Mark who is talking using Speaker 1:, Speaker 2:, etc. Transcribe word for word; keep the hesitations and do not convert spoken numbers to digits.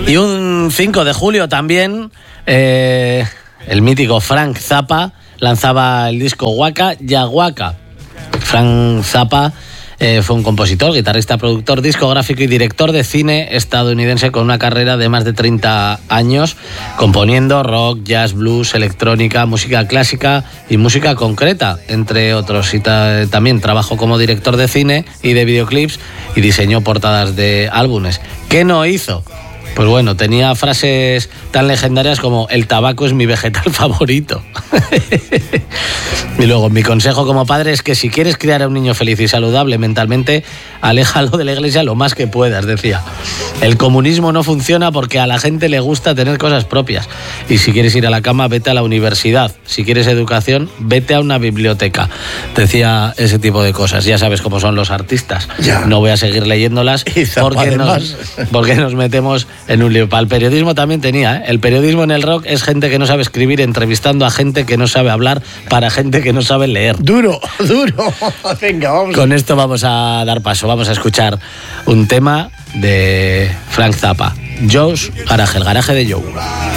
Speaker 1: Y un cinco de julio también, eh, el mítico Frank Zappa lanzaba el disco Waka Ya Waka. Frank Zappa eh, fue un compositor, guitarrista, productor, discográfico y director de cine estadounidense con una carrera de más de treinta años, componiendo rock, jazz, blues, electrónica, música clásica y música concreta, entre otros. Y ta- también trabajó como director de cine y de videoclips y diseñó portadas de álbumes. ¿Qué no hizo? Pues bueno, tenía frases tan legendarias como el tabaco es mi vegetal favorito. Y luego, mi consejo como padre es que si quieres criar a un niño feliz y saludable mentalmente, aléjalo de la iglesia lo más que puedas, decía. El comunismo no funciona porque a la gente le gusta tener cosas propias. Y si quieres ir a la cama, vete a la universidad. Si quieres educación, vete a una biblioteca. Decía ese tipo de cosas. Ya sabes cómo son los artistas.
Speaker 2: Ya.
Speaker 1: No voy a seguir leyéndolas porque nos, porque nos metemos en un lío. Para el periodismo también tenía, ¿eh? El periodismo en el rock es gente que no sabe escribir entrevistando a gente que no sabe hablar para gente que no sabe leer.
Speaker 2: Duro, duro. Venga, vamos.
Speaker 1: Con esto vamos a dar paso. Vamos a escuchar un tema de Frank Zappa. Joe's Garage, el garaje de Joe.